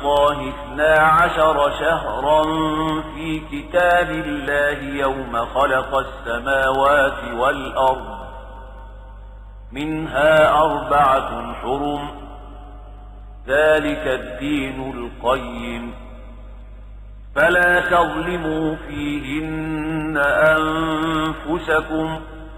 الله 12 شهرا في كتاب الله يوم خلق السماوات والأرض منها 4 حرم ذلك الدين القيم فلا تظلموا فيهن أنفسكم